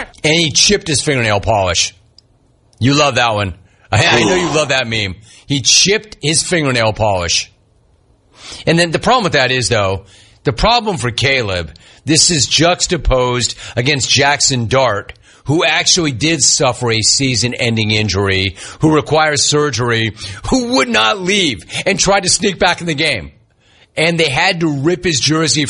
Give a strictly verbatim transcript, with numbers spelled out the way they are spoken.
And he chipped his fingernail polish. You love that one. I, I know you love that meme. He chipped his fingernail polish. And then the problem with that is, though, the problem for Caleb, this is juxtaposed against Jackson Dart, who actually did suffer a season-ending injury, who requires surgery, who would not leave and tried to sneak back in the game. And they had to rip his jersey